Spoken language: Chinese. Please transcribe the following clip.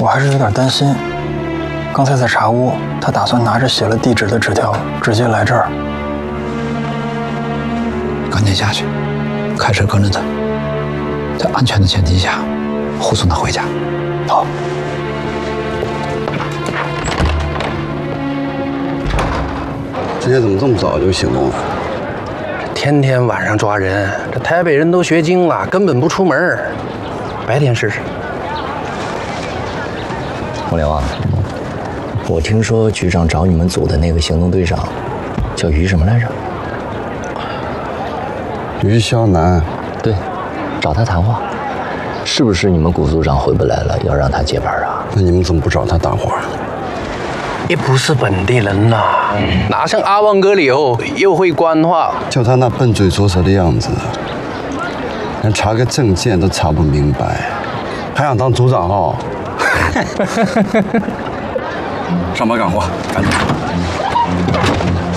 我还是有点担心。刚才在茶屋，他打算拿着写了地址的纸条直接来这儿。 赶紧下去，开车跟着他，在安全的前提下护送他回家。 好。 今天怎么这么早就行动了？ 天天晚上抓人，这台北人都学精了，根本不出门。白天试试。 洪流啊，我听说局长找你们组的那个行动队长叫于什么来着？ 于肖南。 对，找他谈话，是不是你们谷组长回不来了，要让他接班啊？ 那你们怎么不找他搭伙？ 也不是本地人呐，哪像阿旺哥里哦，又会官话。 就他那笨嘴拙舌的样子，连查个证件都查不明白，还想当组长哦？上班干活，赶紧。